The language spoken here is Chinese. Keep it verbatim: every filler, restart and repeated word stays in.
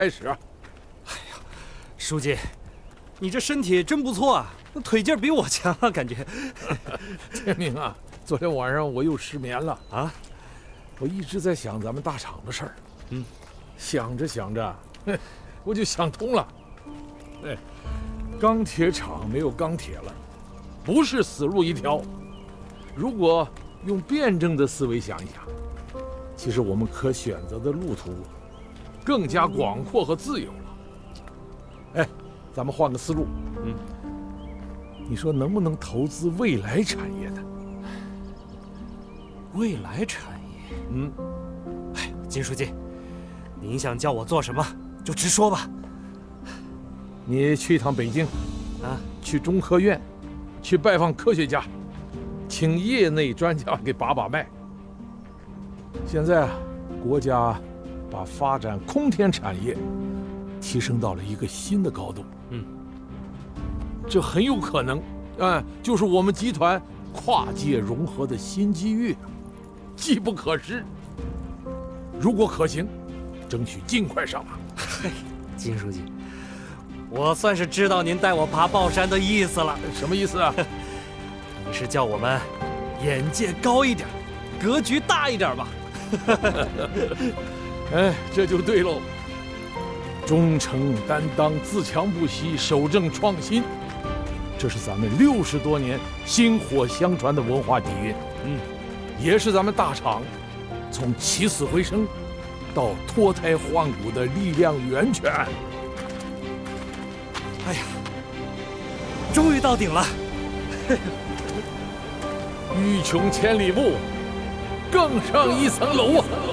开始啊！ 哎呀，书记，你这身体真不错啊，腿劲儿比我强啊，感觉。 天明啊，昨天晚上我又失眠了啊！ 我一直在想咱们大厂的事儿， 嗯， 想着想着，我就想通了。哎，钢铁厂没有钢铁了，不是死路一条。如果用辩证的思维想一想，其实我们可选择的路途更加广阔和自由了。哎，咱们换个思路， 嗯， 你说能不能投资未来产业呢？ 未来产业， 嗯， 哎，金书记，您想叫我做什么就直说吧。 你去一趟北京， 啊， 去中科院，去拜访科学家，请业内专家给把把脉。现在啊，国家把发展空天产业提升到了一个新的高度。 嗯， 这很有可能，哎，就是我们集团跨界融合的新机遇，机不可失。如果可行，争取尽快上马。 嘿，金书记，我算是知道您带我爬豹山的意思了。 什么意思啊？ 你是叫我们眼界高一点，格局大一点吧？ 哎，这就对喽。忠诚担当、自强不息、守正创新，这是咱们六十多年薪火相传的文化底蕴。 嗯， 也是咱们大厂从起死回生到脱胎换骨的力量源泉。 哎呀，终于到顶了！ 欲穷千里目，更上一层楼啊！